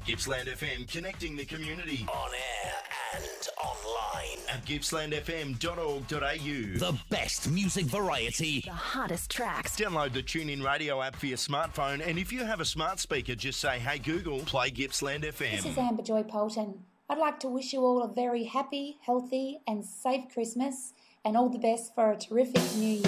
Gippsland FM, connecting the community. On air and online. At gippslandfm.org.au. The best music variety. The hottest tracks. Download the TuneIn Radio app for your smartphone, and if you have a smart speaker, just say, "Hey Google, play Gippsland FM." This is Amber Joy Polton. I'd like to wish you all a very happy, healthy and safe Christmas and all the best for a terrific New Year.